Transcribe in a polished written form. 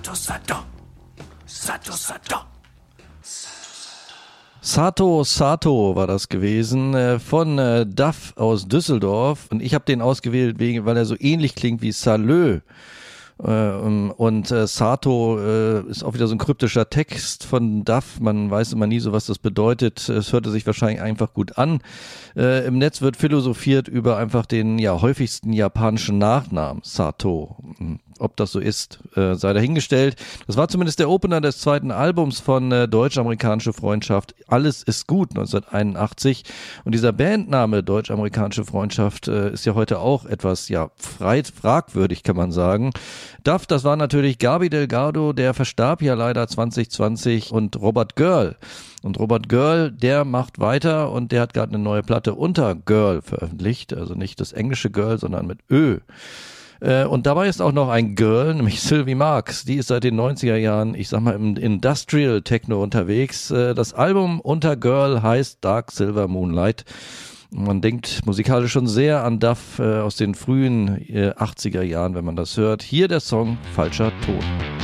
Sato Sato war das gewesen, von Duff aus Düsseldorf. Und ich habe den ausgewählt, weil er so ähnlich klingt wie Salö. Und Sato ist auch wieder so ein kryptischer Text von Duff. Man weiß immer nie so, was das bedeutet. Es hörte sich wahrscheinlich einfach gut an. Im Netz wird philosophiert über einfach den häufigsten japanischen Nachnamen, Sato. Ob das so ist, sei dahingestellt. Das war zumindest der Opener des zweiten Albums von Deutsch-Amerikanische Freundschaft. Alles ist gut, 1981. Und dieser Bandname Deutsch-Amerikanische Freundschaft ist ja heute auch etwas fragwürdig, kann man sagen. Duff, das war natürlich Gabi Delgado, der verstarb ja leider 2020, und Robert Girl. Und Robert Girl, der macht weiter und der hat gerade eine neue Platte unter Girl veröffentlicht. Also nicht das englische Girl, sondern mit Ö. Und dabei ist auch noch ein Girl, nämlich Sylvie Marks. Die ist seit den 90er Jahren, ich sag mal, im Industrial Techno unterwegs. Das Album unter Girl heißt Dark Silver Moonlight. Man denkt musikalisch schon sehr an Duff aus den frühen 80er Jahren, wenn man das hört. Hier der Song Falscher Ton.